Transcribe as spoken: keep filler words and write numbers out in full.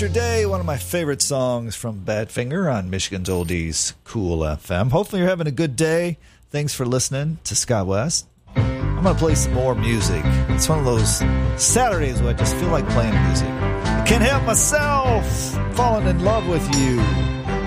After Day, one of my favorite songs from Badfinger on Michigan's Oldies Cool F M. Hopefully you're having a good day. Thanks for listening to Scott West. I'm going to play some more music. It's one of those Saturdays where I just feel like playing music. I can't help myself falling in love with you.